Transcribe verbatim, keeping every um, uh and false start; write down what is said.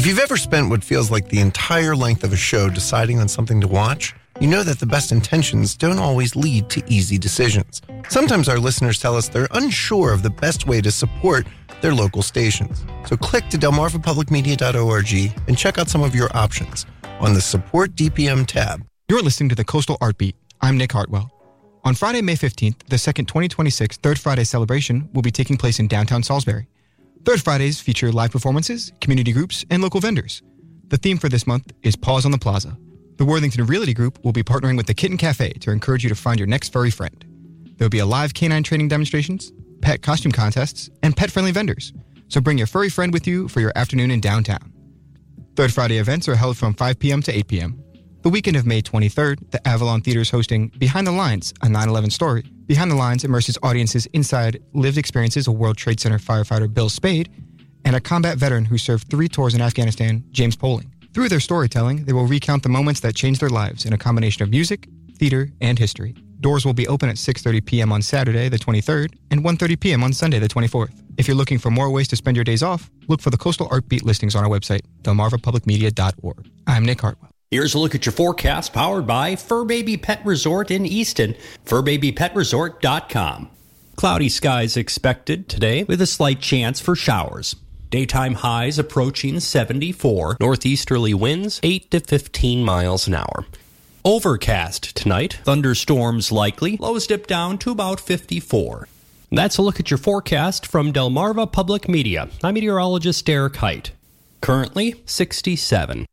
If you've ever spent what feels like the entire length of a show deciding on something to watch, you know that the best intentions don't always lead to easy decisions. Sometimes our listeners tell us they're unsure of the best way to support their local stations. So click to delmarva public media dot org and check out some of your options on the Support D P M tab. You're listening to the Coastal Art Beat. I'm Nick Hartwell. On Friday, May fifteenth, the second twenty twenty-six Third Friday celebration will be taking place in downtown Salisbury. Third Fridays feature live performances, community groups, and local vendors. The theme for this month is Paws on the Plaza. The Worthington Realty Group will be partnering with the Kitten Cafe to encourage you to find your next furry friend. There will be a live canine training demonstrations, pet costume contests, and pet-friendly vendors. So bring your furry friend with you for your afternoon in downtown. Third Friday events are held from five p.m. to eight p.m. The weekend of May twenty-third, the Avalon Theater is hosting Behind the Lines, a nine eleven story. Behind the Lines immerses audiences inside lived experiences of World Trade Center firefighter Bill Spade and a combat veteran who served three tours in Afghanistan, James Poling. Through their storytelling, they will recount the moments that changed their lives in a combination of music, theater, and history. Doors will be open at six thirty p.m. on Saturday, the twenty-third, and one thirty p.m. on Sunday, the twenty-fourth. If you're looking for more ways to spend your days off, look for the Coastal Art Beat listings on our website, delmarva public media dot org. I'm Nick Hartwell. Here's a look at your forecast powered by Fur Baby Pet Resort in Easton, fur baby pet resort dot com. Cloudy skies expected today with a slight chance for showers. Daytime highs approaching seventy-four, northeasterly winds eight to fifteen miles an hour. Overcast tonight, thunderstorms likely, lows dip down to about fifty-four. That's a look at your forecast from Delmarva Public Media. I'm meteorologist Derek Height. Currently sixty-seven.